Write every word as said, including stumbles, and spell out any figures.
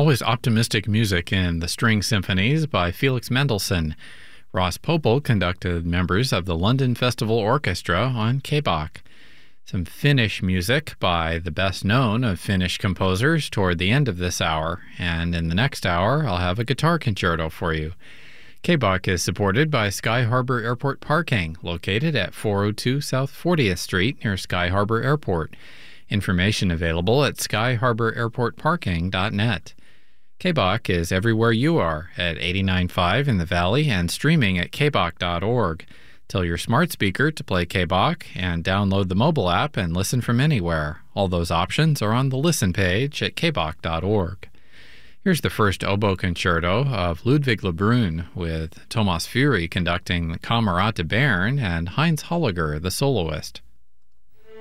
always optimistic music in the String Symphonies by Felix Mendelssohn. Ross Popel conducted members of the London Festival Orchestra on K B O C. Some Finnish music by the best known of Finnish composers toward the end of this hour, and in the next hour I'll have a guitar concerto for you. K B O C is supported by Sky Harbor Airport Parking, located at four oh two South fortieth Street near Sky Harbor Airport. Information available at sky harbor airport parking dot net. K B O C is everywhere you are at eighty-nine point five in the Valley and streaming at k b o c dot org. Tell your smart speaker to play K B O C and download the mobile app and listen from anywhere. All those options are on the Listen page at k b o c dot org. Here's the first oboe concerto of Ludwig Lebrun, with Thomas Fury conducting the Camerata Bern and Heinz Holliger, the soloist.